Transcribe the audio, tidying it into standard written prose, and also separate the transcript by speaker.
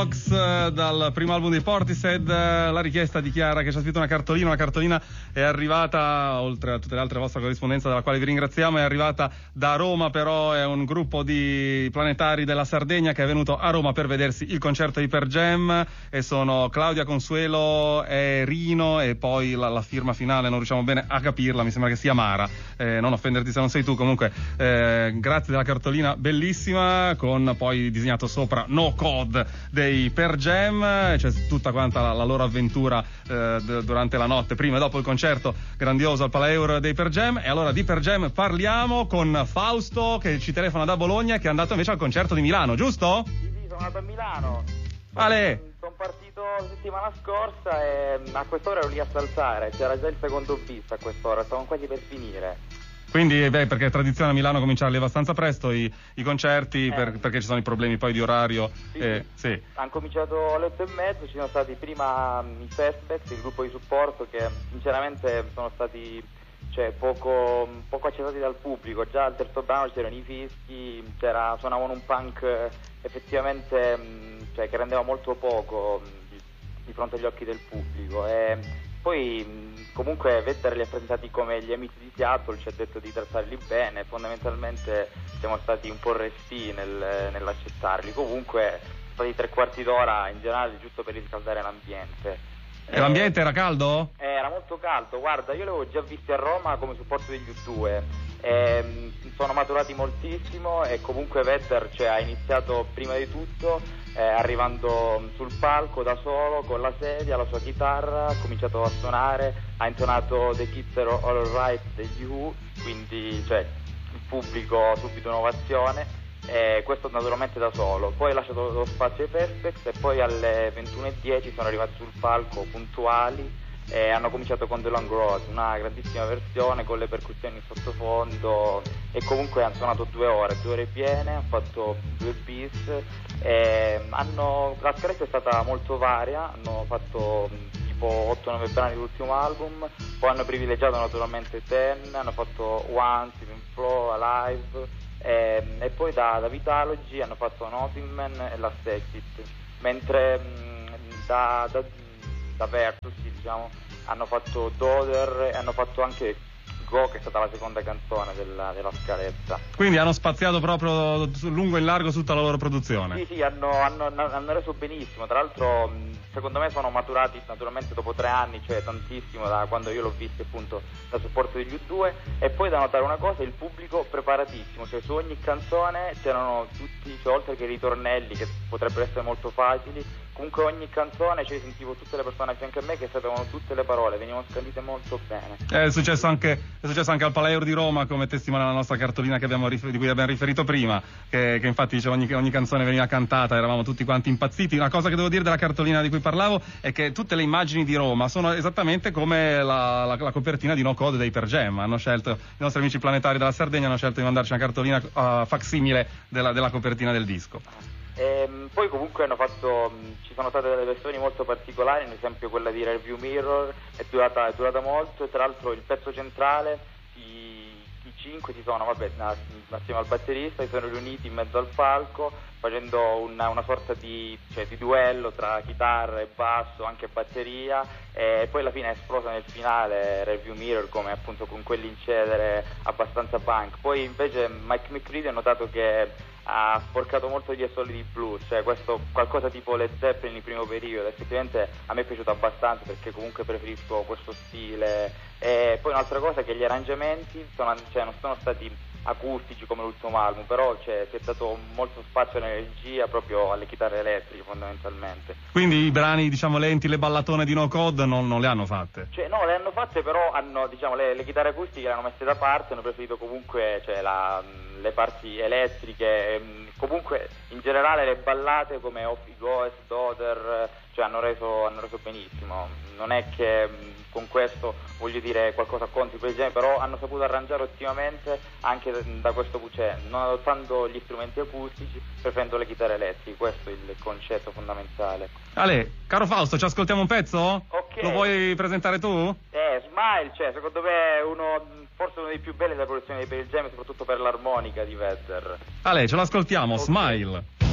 Speaker 1: Dal primo album dei Portishead, la richiesta di Chiara che ci ha scritto una cartolina è arrivata, oltre a tutte le altre vostre corrispondenze dalla quale vi ringraziamo, è arrivata da Roma, però è un gruppo di planetari della Sardegna che è venuto a Roma per vedersi il concerto di Pearl Jam, e sono Claudia, Consuelo e Rino, e poi la firma finale non riusciamo bene a capirla, mi sembra che sia Mara, non offenderti se non sei tu, comunque grazie della cartolina bellissima, con poi disegnato sopra No Code dei Pearl Jam, c'è tutta quanta la loro avventura durante la notte, prima e dopo il concerto grandioso al Palaeur dei Pearl Jam. E allora di Pearl Jam parliamo con Fausto, che ci telefona da Bologna, che è andato invece al concerto di Milano, giusto?
Speaker 2: Sì, sono andato a Milano.
Speaker 1: Ale!
Speaker 2: Sono partito la settimana scorsa e a quest'ora ero lì a saltare, c'era già il secondo bis a quest'ora, stavamo quasi per finire.
Speaker 1: Quindi, perché è tradizione a Milano cominciarli abbastanza presto i concerti, perché ci sono i problemi poi di orario.
Speaker 2: Sì. Hanno cominciato alle 8:30, ci sono stati prima i Festbacks, il gruppo di supporto, che sinceramente sono stati poco accettati dal pubblico. Già al terzo brano c'erano i fischi, suonavano un punk effettivamente che rendeva molto poco di fronte agli occhi del pubblico. E poi comunque Vedder li ha presentati come gli amici di Seattle, ci ha detto di trattarli bene, fondamentalmente siamo stati un po' restii nell'accettarli. Comunque sono stati 3/4 d'ora in generale giusto per riscaldare l'ambiente.
Speaker 1: E l'ambiente era caldo?
Speaker 2: Era molto caldo, guarda, io li avevo già visti a Roma come supporto degli U2, sono maturati moltissimo, e comunque Vedder ha iniziato prima di tutto arrivando sul palco da solo con la sedia, la sua chitarra, ha cominciato a suonare, ha intonato The Kids Are All Right degli Who, quindi il pubblico subito un'ovazione. Questo naturalmente da solo, poi ha lasciato lo spazio ai Perspex e poi alle 21:10 sono arrivati sul palco puntuali e hanno cominciato con The Long Road, una grandissima versione con le percussioni in sottofondo, e comunque hanno suonato 2 ore piene, hanno fatto 2 bis, la scaletta è stata molto varia, hanno fatto tipo 8-9 brani dell'ultimo album, poi hanno privilegiato naturalmente Ten, hanno fatto Once, Even Flow, Alive, e poi da Vitalogy hanno fatto Nothing Man e Last Exit, mentre da Vertus hanno fatto Doder e hanno fatto anche Go, che è stata la seconda canzone della scaletta.
Speaker 1: Quindi hanno spaziato proprio lungo e largo tutta la loro produzione.
Speaker 2: Sì, hanno reso benissimo, tra l'altro secondo me sono maturati naturalmente dopo 3 anni, cioè tantissimo da quando io l'ho visto appunto da supporto degli U2. E poi da notare una cosa, il pubblico preparatissimo, su ogni canzone c'erano tutti, oltre che i ritornelli che potrebbero essere molto facili, comunque ogni canzone sentivo tutte le persone a fianco a me che sapevano tutte le parole, venivano scandite molto bene.
Speaker 1: È successo anche al Palaeur di Roma, come testimonia la nostra cartolina di cui abbiamo riferito prima, che infatti dice ogni canzone veniva cantata, eravamo tutti quanti impazziti. Una cosa che devo dire della cartolina di cui parlavo è che tutte le immagini di Roma sono esattamente come la copertina di No Code dei Pearl Jam. Hanno scelto, i nostri amici planetari della Sardegna hanno scelto di mandarci una cartolina facsimile della copertina del disco.
Speaker 2: Poi comunque ci sono state delle versioni molto particolari, ad esempio quella di Rearview Mirror è durata molto, e tra l'altro il pezzo centrale, i 5 si sono, assieme al batterista, si sono riuniti in mezzo al palco facendo una sorta di duello tra chitarra e basso, anche batteria, e poi alla fine è esplosa nel finale Rearview Mirror, come appunto con quell'incedere abbastanza punk. Poi invece Mike McCready ha notato che ha sporcato molto gli assoli di blues, questo qualcosa tipo Led Zeppelin in primo periodo. Effettivamente a me è piaciuto abbastanza, perché comunque preferisco questo stile. E poi un'altra cosa è che gli arrangiamenti non sono stati acustici come l'ultimo album, però si è dato molto spazio nell'energia proprio alle chitarre elettriche fondamentalmente.
Speaker 1: Quindi i brani lenti, le ballatone di No Code non le hanno fatte?
Speaker 2: No, le hanno fatte, però hanno le chitarre acustiche le hanno messe da parte, hanno preferito comunque le parti elettriche, comunque in generale le ballate come Off He Goes, Doder, hanno reso benissimo. Non è che con questo voglio dire qualcosa contro per genere, però hanno saputo arrangiare ottimamente anche da questo non adottando gli strumenti acustici, preferendo le chitarre elettriche. Questo è il concetto fondamentale.
Speaker 1: Ale, caro Fausto, ci ascoltiamo un pezzo?
Speaker 2: Ok.
Speaker 1: Lo vuoi presentare tu?
Speaker 2: Smile, secondo me è forse uno dei più belli della produzione di Pearl Jam, soprattutto per l'armonica di Vedder.
Speaker 1: Ale, ce l'ascoltiamo, okay. Smile.